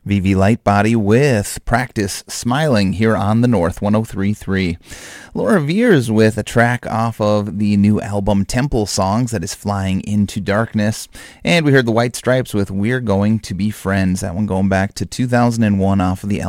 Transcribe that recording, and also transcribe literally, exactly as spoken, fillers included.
V V Lightbody with Practice Smiling here on the North one oh three point three. Laura Veers with a track off of the new album Temple Songs, that is Flying into Darkness. And we heard the White Stripes with We're Going to Be Friends, that one going back to two thousand one off of the